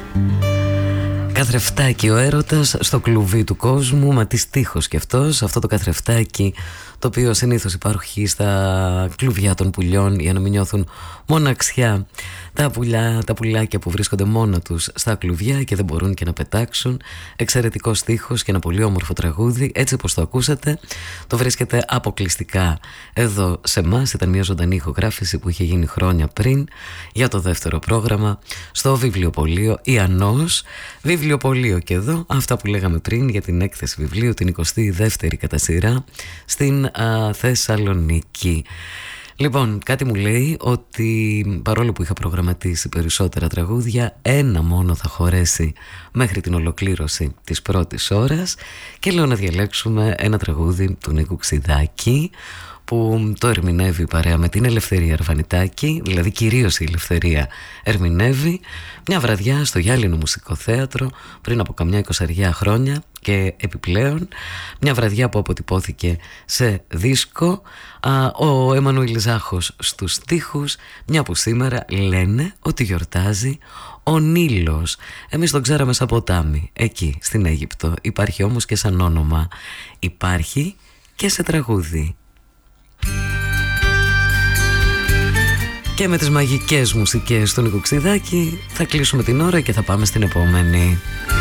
Καθρεφτάκι ο έρωτας στο κλουβί του κόσμου. Μα τι στίχος κι αυτός. Αυτό το καθρεφτάκι το οποίο συνήθως υπάρχει στα κλουβιά των πουλιών για να μην νιώθουν μοναξιά τα πουλάκια που βρίσκονται μόνα τους στα κλουβιά και δεν μπορούν και να πετάξουν. Εξαιρετικό στίχος και ένα πολύ όμορφο τραγούδι. Έτσι όπως το ακούσατε, το βρίσκεται αποκλειστικά εδώ σε εμάς. Ήταν μια ζωντανή ηχογράφηση που είχε γίνει χρόνια πριν για το δεύτερο πρόγραμμα στο βιβλιοπωλείο Ιαννός. Βιβλιοπωλείο και εδώ, αυτά που λέγαμε πριν για την έκθεση βιβλίου, την 22η κατά σειρά στην Θεσσαλονίκη. Λοιπόν, κάτι μου λέει ότι παρόλο που είχα προγραμματίσει περισσότερα τραγούδια, ένα μόνο θα χωρέσει μέχρι την ολοκλήρωση της πρώτης ώρας και λέω να διαλέξουμε ένα τραγούδι του Νίκου Ξιδάκη που το ερμηνεύει παρέα με την Ελευθερία Αρβανιτάκη, δηλαδή κυρίως η Ελευθερία ερμηνεύει, μια βραδιά στο Γυάλινο Μουσικό Θέατρο πριν από καμιά 20 χρόνια και επιπλέον μια βραδιά που αποτυπώθηκε σε δίσκο, ο Εμμανουήλ Ζάχος στους στίχους, μια που σήμερα λένε ότι γιορτάζει ο Νείλος. Εμείς τον ξέραμε σαν ποτάμι εκεί στην Αίγυπτο, υπάρχει όμως και σαν όνομα, υπάρχει και σε τραγούδι. Και με τις μαγικές μουσικές του Νίκου Ξιδάκη θα κλείσουμε την ώρα και θα πάμε στην επόμενη.